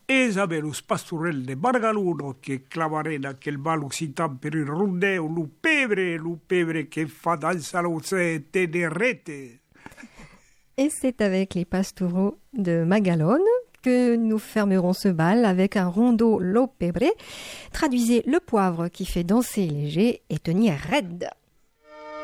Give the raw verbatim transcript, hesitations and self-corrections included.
Esabel os pastorel de Bargaluno che clamarena che il balucitan per il rondeo lupebre, lupebre che fa danza l'oce tenerete. Et c'est avec les pastoureaux de Magalone que nous fermerons ce bal avec un rondeau lopebre. Traduisez le poivre qui fait danser léger et tenir raide.